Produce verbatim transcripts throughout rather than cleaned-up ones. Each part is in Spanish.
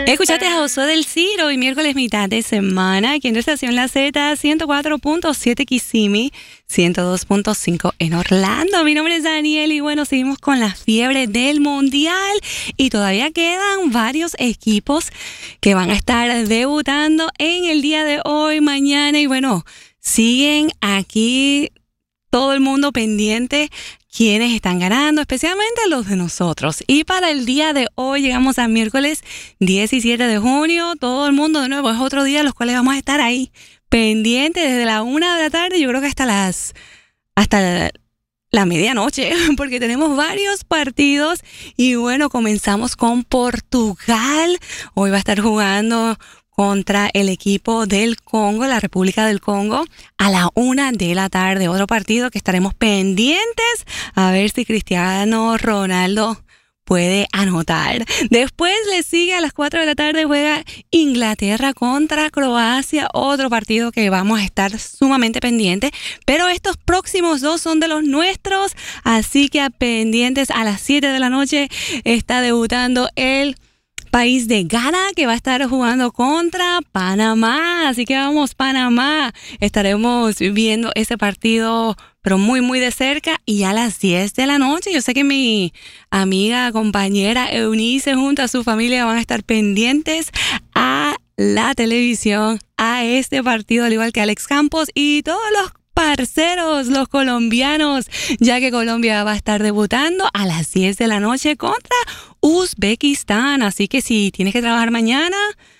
Escuchaste a Josué del Ciro y miércoles mitad de semana aquí en Estación La Z, ciento cuatro punto siete Kissimmee, ciento dos punto cinco en Orlando. Mi nombre es Daniel y bueno, seguimos con la fiebre del Mundial y todavía quedan varios equipos que van a estar debutando en el día de hoy, mañana y bueno, siguen aquí todo el mundo pendiente quienes están ganando, especialmente los de nosotros. Y para el día de hoy llegamos a miércoles diecisiete de junio. Todo el mundo de nuevo es otro día, los cuales vamos a estar ahí pendientes desde la una de la tarde, yo creo que hasta las hasta la, la medianoche, porque tenemos varios partidos. Y bueno, comenzamos con Portugal. Hoy va a estar jugando contra el equipo del Congo, la República del Congo, a la una de la tarde. Otro partido que estaremos pendientes a ver si Cristiano Ronaldo puede anotar. Después le sigue a las cuatro de la tarde, juega Inglaterra contra Croacia, otro partido que vamos a estar sumamente pendientes, pero estos próximos dos son de los nuestros, así que a pendientes a las siete de la noche está debutando el país de Ghana, que va a estar jugando contra Panamá. Así que vamos, Panamá. Estaremos viendo ese partido, pero muy, muy de cerca. Y a las diez de la noche, yo sé que mi amiga, compañera Eunice, junto a su familia, van a estar pendientes a la televisión, a este partido, al igual que Alex Campos y todos los parceros, los colombianos, ya que Colombia va a estar debutando a las diez de la noche contra Uzbekistán. Así que si tienes que trabajar mañana,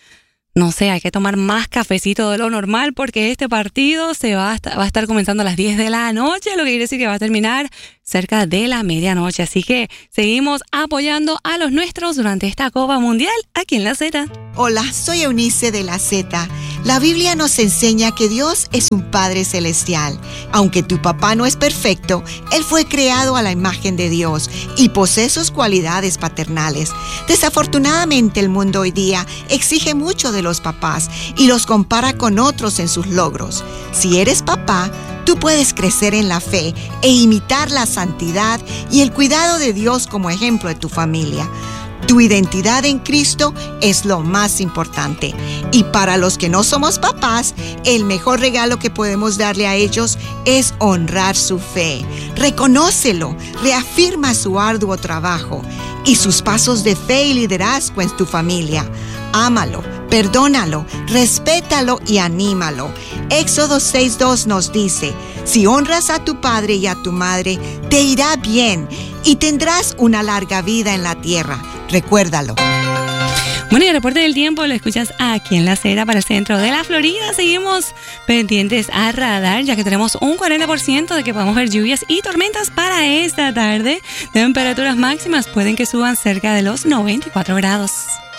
no sé, hay que tomar más cafecito de lo normal porque este partido se va a, estar, va a estar comenzando a las diez de la noche, lo que quiere decir que va a terminar cerca de la medianoche. Así que seguimos apoyando a los nuestros durante esta Copa Mundial aquí en La Z. Hola, soy Eunice de La Z. La Biblia nos enseña que Dios es un Padre celestial. Aunque tu papá no es perfecto, Él fue creado a la imagen de Dios y posee sus cualidades paternales. Desafortunadamente, el mundo hoy día exige mucho de los papás y los compara con otros en sus logros. Si eres papá, tú puedes crecer en la fe e imitar la santidad y el cuidado de Dios como ejemplo de tu familia. Tu identidad en Cristo es lo más importante. Y para los que no somos papás, el mejor regalo que podemos darle a ellos es honrar su fe. Reconócelo, reafirma su arduo trabajo y sus pasos de fe y liderazgo en tu familia. Ámalo, perdónalo, respétalo y anímalo. Éxodo seis dos nos dice: si honras a tu padre y a tu madre, te irá bien y tendrás una larga vida en la tierra. Recuérdalo. Bueno, y el reporte del tiempo lo escuchas aquí en La Z para el centro de la Florida. Seguimos pendientes a radar, ya que tenemos un cuarenta por ciento de que podamos ver lluvias y tormentas para esta tarde. Temperaturas máximas pueden que suban cerca de los noventa y cuatro grados.